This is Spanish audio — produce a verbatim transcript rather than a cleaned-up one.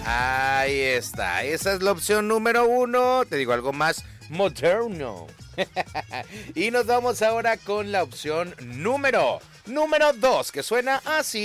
Ahí está, esa es la opción número uno. Te digo algo más moderno. Y nos vamos ahora con la opción número, número dos, que suena así.